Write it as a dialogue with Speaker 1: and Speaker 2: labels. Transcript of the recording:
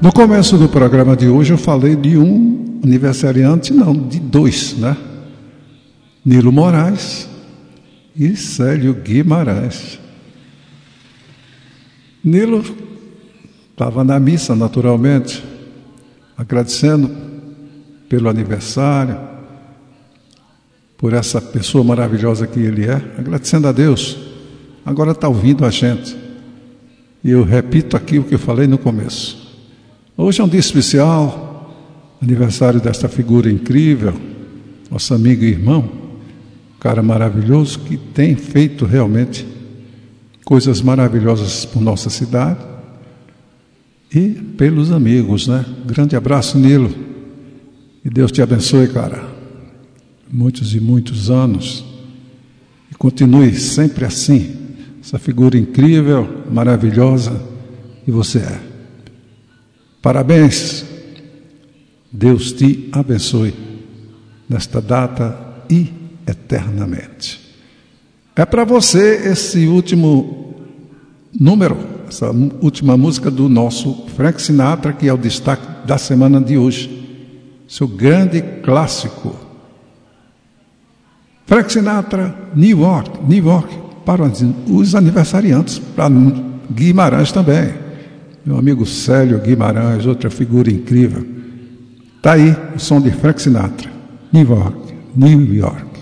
Speaker 1: No começo do programa de hoje eu falei de um aniversariante, não, de dois, né? Nilo Moraes e Célio Guimarães. Nilo estava na missa, naturalmente, agradecendo pelo aniversário, por essa pessoa maravilhosa que ele é, agradecendo a Deus. Agora está ouvindo a gente. E eu repito aqui o que eu falei no começo. Hoje é um dia especial, aniversário desta figura incrível, nosso amigo e irmão, um cara maravilhoso que tem feito realmente coisas maravilhosas por nossa cidade e pelos amigos, né? Grande abraço, Nilo. E Deus te abençoe, cara. Muitos e muitos anos. E continue sempre assim. Essa figura incrível, maravilhosa que você é. Parabéns. Deus te abençoe nesta data e eternamente. É para você esse último número, essa última música do nosso Frank Sinatra, que é o destaque da semana de hoje. Seu grande clássico. Frank Sinatra, New York, para os aniversariantes, para Guimarães também. Meu amigo Célio Guimarães, outra figura incrível. Está aí o som de Frank Sinatra, New York.